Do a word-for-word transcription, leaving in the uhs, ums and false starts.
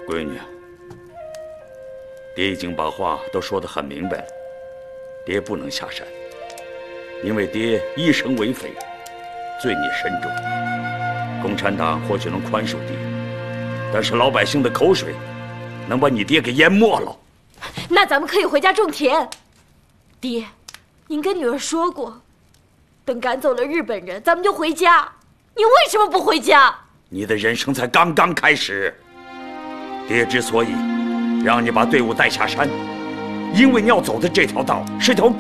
闺女，爹已经把话都说得很明白了，爹不能下山，因为爹一生为匪，罪孽深重。共产党或许能宽恕爹，但是老百姓的口水能把你爹给淹没了。 那咱们可以回家种田。爹，您跟女儿说过，等赶走了日本人，咱们就回家。你为什么不回家？ 你的人生才刚刚开始。爹之所以让你把队伍带下山，因为你要走的这条道是条